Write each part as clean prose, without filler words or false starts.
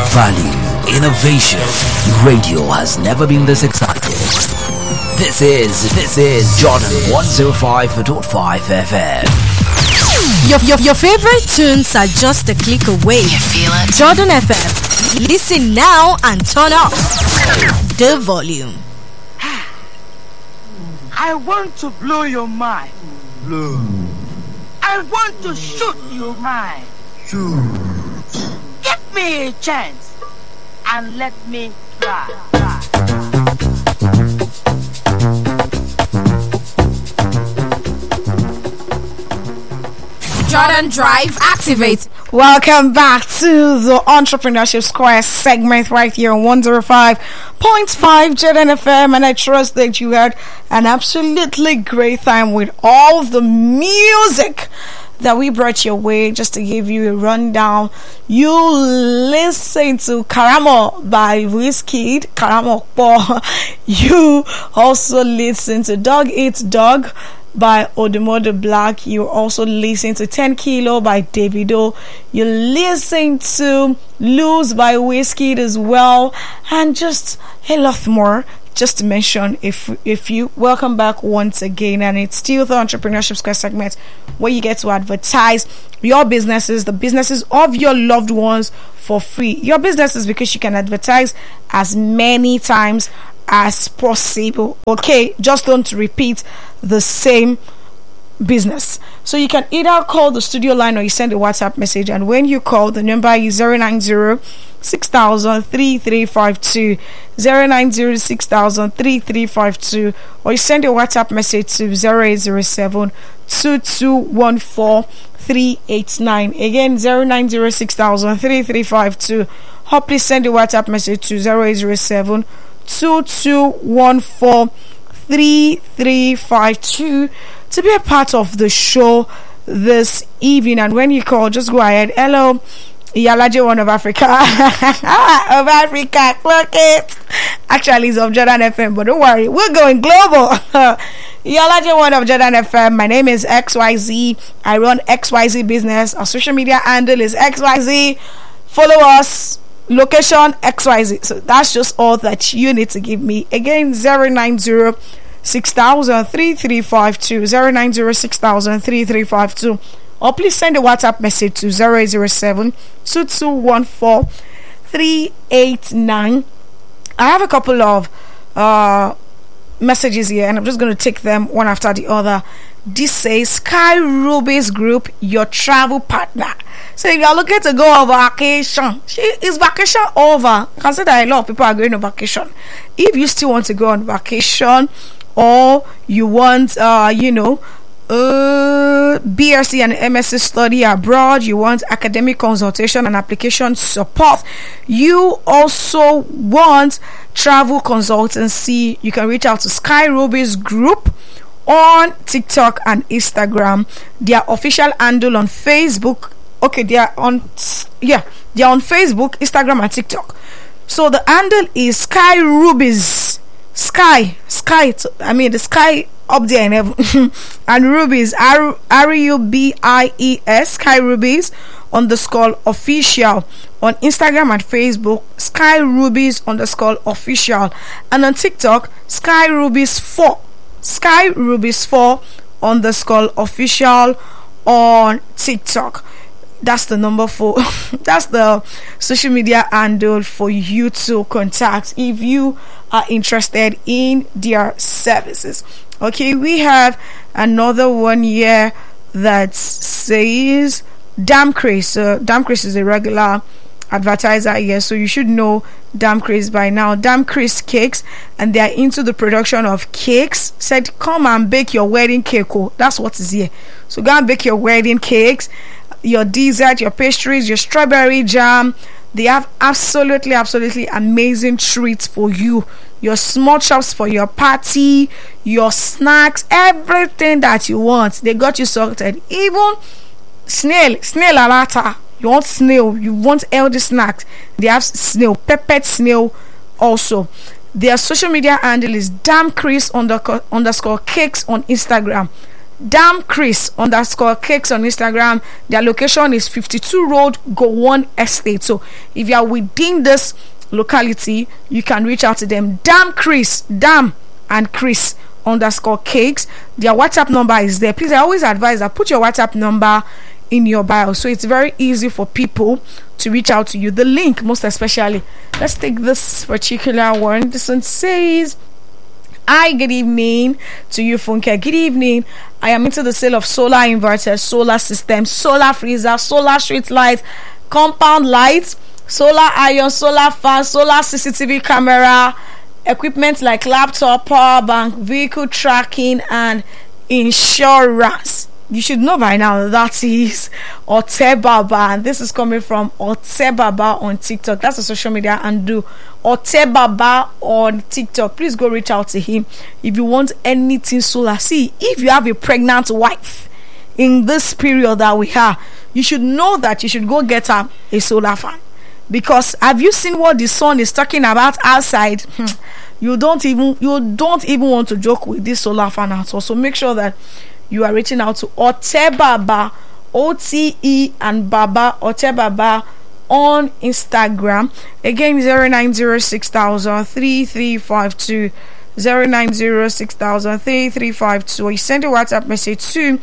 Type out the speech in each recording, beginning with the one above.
Value, innovation. Radio has never been this excited. This is Jordan 105.5 FM. Your favorite tunes are just a click away. You feel it? Jordan FM. Listen now and turn up the volume. I want to blow your mind. Blow. I want to shoot your mind. Shoot. Give me a chance and let me try. Jordan Drive activate. Welcome back to the Entrepreneurship Square segment right here on 105.5 Jordan FM, and I trust that you had an absolutely great time with all the music that we brought your way. Just to give you a rundown, you listen to Karamo by Wizkid, Karamo Po. You also listen to Dog Eats Dog by Odumodu Black. You also listen to 10 Kilo by Davido. You listen to Lose by Wizkid as well, and just a lot more, just to mention if you. Welcome back once again, and it's still the Entrepreneurship Square segment where you get to advertise your businesses, the businesses of your loved ones, for free. Your businesses, because you can advertise as many times as possible. Okay, just don't repeat the same business. So you can either call the studio line or you send a WhatsApp message, and when you call, the number is 090-6000-3352, 090-6000-3352, or you send a WhatsApp message to 0807-2214-389. Again, 090-6000-3352, or please send a WhatsApp message to 0807-2214-3352 to be a part of the show this evening. And when you call, just go ahead. Hello, Iyalaje One of Africa. Of Africa, clock it. Actually, it's of Jordan FM, but don't worry, we're going global. Iyalaje One of Jordan FM. My name is XYZ. I run XYZ Business. Our social media handle is XYZ. Follow us. Location XYZ. So that's just all that you need to give me. Again, 090-6000-3352, 090-6000-3352, or please send a WhatsApp message to 0807-2214-389. I have a couple of messages here, and I'm just going to take them one after the other. This says, Sky Ruby's Group, your travel partner. So if you're looking to go on vacation, is vacation over? Consider a lot of people are going on vacation. If you still want to go on vacation, or you want BSc and MSc study abroad, you want academic consultation and application support, you also want travel consultancy, you can reach out to Sky Ruby's Group on TikTok and Instagram. Their official handle on Facebook, they are on Facebook, Instagram, and TikTok. So the handle is Sky Rubies. The sky up there in heaven. And Rubies, RUBIES, Sky Rubies _official on Instagram and Facebook, Sky Rubies _official, and on TikTok, Sky Rubies 4 _official on TikTok. That's the number 4. That's the social media handle for you to contact if you are interested in their services. Okay, we have another one here that says Damn Chris. Damn Chris is a regular advertiser here, so you should know Damn Chris by now. Damn Chris Cakes, and they are into the production of cakes. Said, come and bake your wedding cake. Oh, that's what is here. So go and bake your wedding cakes, your dessert, your pastries, your strawberry jam. They have absolutely amazing treats for you. Your small chops for your party, your snacks, everything that you want, they got you sorted. Even snail alata. You want snail, you want healthy snacks, they have snail, peppered snail also. Their social media handle is Damn Chris _cakes on Instagram, damchris_cakes on Instagram. Their location is 52 Road, Gowon Estate. So if you are within this locality, you can reach out to them. Dam and Chris _cakes. Their WhatsApp number is there. Please, I always advise that put your WhatsApp number in your bio, so it's very easy for people to reach out to you. The link, most especially. Let's take this particular one. This one says, hi, good evening to you, Funke. Good evening. I am into the sale of solar inverters, solar systems, solar freezer, solar street lights, compound lights, solar iron, solar fan, solar CCTV camera, equipment like laptop, power bank, vehicle tracking, and insurance. You should know by now that is Otebaba, and this is coming from Otebaba on TikTok. That's a social media and do Otebaba on TikTok. Please go reach out to him if you want anything solar. See, if you have a pregnant wife in this period that we have, you should know that you should go get her a solar fan. Because have you seen what the sun is talking about outside? You don't even want to joke with this solar fan at all. So make sure that you are reaching out to Otebaba, OTE and Baba, Otebaba on Instagram. Again, 0906003352, 0906003352, or you send a WhatsApp message to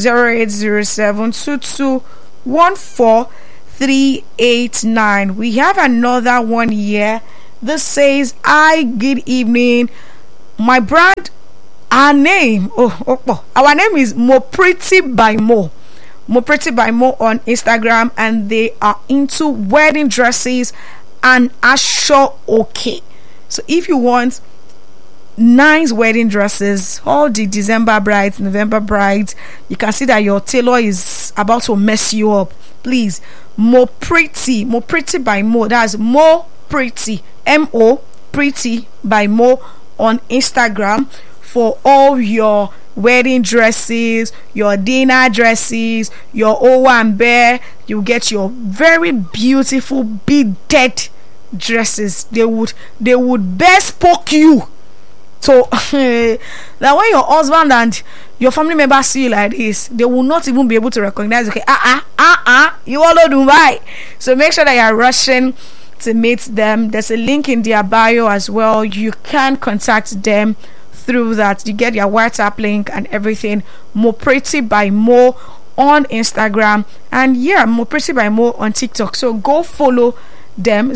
08072214 We have another one here. This says, hi, good evening. My brand, our name is Mopreti by Mo. Mopreti by Mo on Instagram, and they are into wedding dresses and asho okay. So if you want nice wedding dresses, all the December brides, November brides, you can see that your tailor is about to mess you up. Please, Mopreti by Mo. That's Mopreti, M-O Pretty by Mo on Instagram for all your wedding dresses, your dinner dresses, your owambe. You get your very beautiful beaded dresses. They would best poke you. So that when your husband and your family members see you like this, they will not even be able to recognize, okay, you all do right. So make sure that you are rushing to meet them. There's a link in their bio as well. You can contact them through that. You get your WhatsApp link and everything. Mopreti by Mo on Instagram, and Mopreti by Mo on TikTok. So go follow them.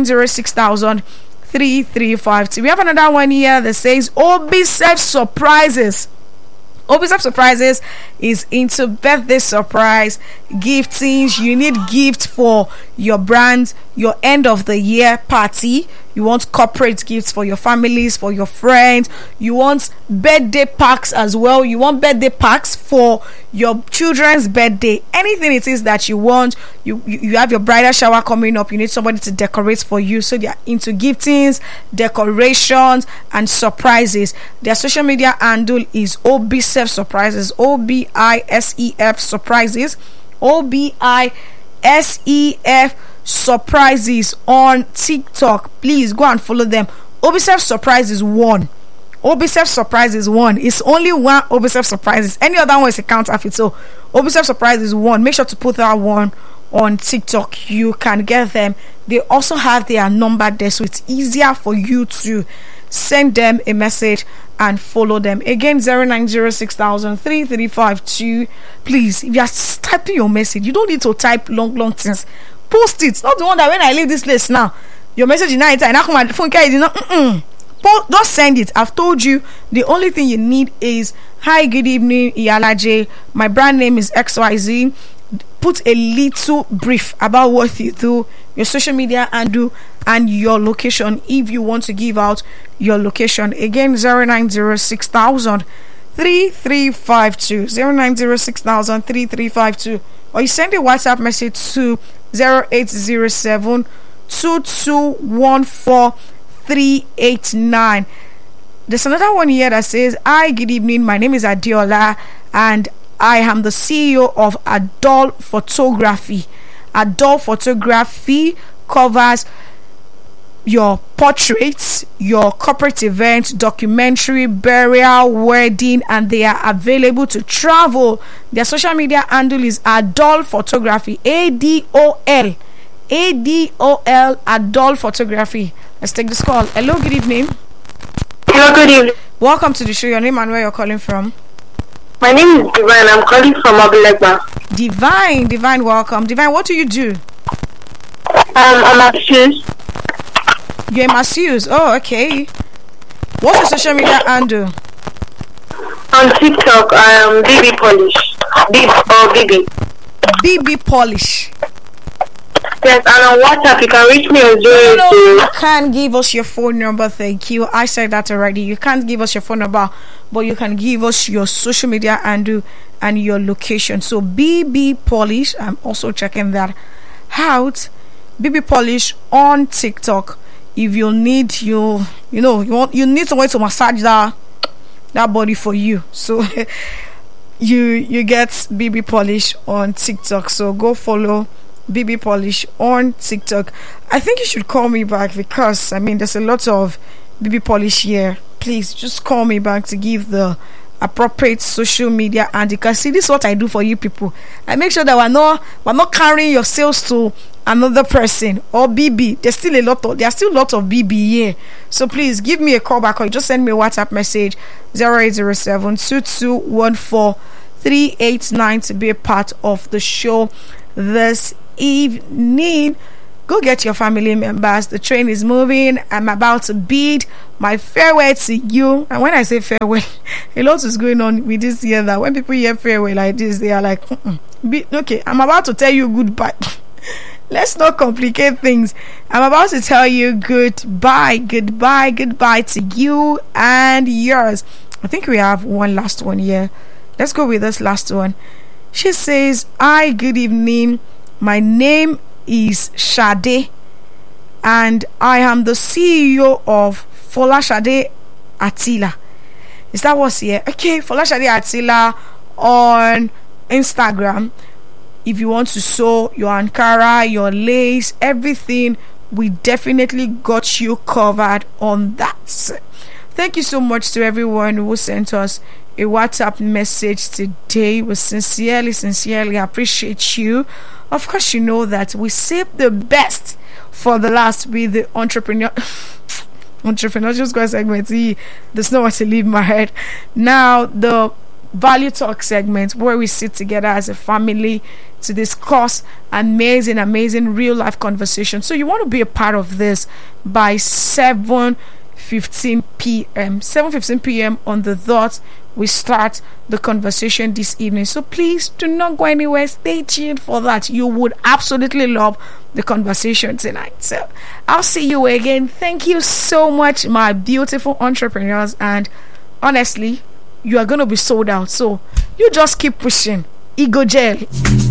0906003352. We have another one here that says Obisef Surprises. Obisef Surprises is into birthday surprise giftings. You need gift for your brand, your end of the year party. You want corporate gifts for your families, for your friends. You want birthday packs as well. You want birthday packs for your children's birthday. Anything it is that you want. You have your bridal shower coming up. You need somebody to decorate for you. So they are into giftings, decorations, and surprises. Their social media handle is Obisef Surprises. OBISEF Surprises. OBISEF Surprises on TikTok. Please go and follow them. Obisef Surprises 1. Obisef Surprises 1. It's only one Obisef Surprises. Any other one is a counterfeit. So Obisef Surprises 1. Make sure to put that one on TikTok. You can get them. They also have their number there, so it's easier for you to send them a message and follow them. Again, 0906003352. Please, if you are typing your message, you don't need to type long things. Post it. Not the one that when I leave this place now, your message is not and I come on phone just send it. I've told you the only thing you need is, hi, good evening, Iyalaje. My brand name is XYZ. Put a little brief about what you do, your social media handle, and your location if you want to give out your location. Again, 0906003352, 0906003352, or you send a WhatsApp message to 08072214 There's another one here that says, hi, good evening, my name is Adiola and I am the CEO of Adult Photography. Adult Photography covers your portraits, your corporate event, documentary, burial, wedding, and they are available to travel. Their social media handle is Adol Photography, ADOL, Adol Photography. Let's take this call. Hello, good evening. Hello, good evening. Welcome to the show. Your name and where you're calling from? My name is Divine. I'm calling from Abulegba. Divine, welcome. Divine, what do you do? I'm a masseuse. You're a masseuse. Oh, okay. What's your social media handle? On TikTok, BB Polish. BB. BB Polish. Yes, and on WhatsApp, you can reach me on 02. No, you can't give us your phone number. Thank you. I said that already. You can't give us your phone number, but you can give us your social media handle and your location. So BB Polish. I'm also checking that out. BB Polish on TikTok. If you need you need someone to massage that body for you. So you get BB Polish on TikTok. So go follow BB Polish on TikTok. I think you should call me back because there's a lot of BB Polish here. Please just call me back to give the appropriate social media, and you can see this is what I do for you people. I make sure that we're not carrying your sales to another person or BB. There are still a lot of BB here. So please give me a call back or just send me a WhatsApp message 0807-2214-389 to be a part of the show this evening. Go get your family members. The train is moving. I'm about to bid my farewell to you. And when I say farewell, a lot is going on with this year that when people hear farewell like this, they are like, okay, I'm about to tell you goodbye. Let's not complicate things. I'm about to tell you goodbye to you and yours. I think we have one last one here. Let's go with this last one. She says, hi, good evening. My name is Shade and I am the CEO of Folashade Attila. Is that what's here? Okay, Folashade Attila on Instagram. If you want to sew your Ankara, your lace, everything, we definitely got you covered on that. Thank you so much to everyone who sent us a WhatsApp message today. We sincerely appreciate you. Of course, you know that we save the best for the last with the entrepreneurship square segment. There's no one to leave my head. Now, the Value Talk segment where we sit together as a family to discuss amazing real life conversations. So you want to be a part of this by 7:15 p.m. on the dot. We start the conversation this evening. So please do not go anywhere. Stay tuned for that. You would absolutely love the conversation tonight. So I'll see you again. Thank you so much, my beautiful entrepreneurs. And honestly, you are going to be sold out. So you just keep pushing. Ego gel.